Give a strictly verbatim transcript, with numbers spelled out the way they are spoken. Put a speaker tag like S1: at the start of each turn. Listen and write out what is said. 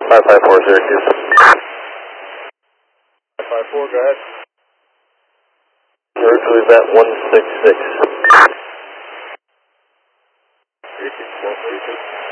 S1: five five four, Syracuse.
S2: five five four, go ahead.
S1: Virtually event one six six.
S2: three six four, three six.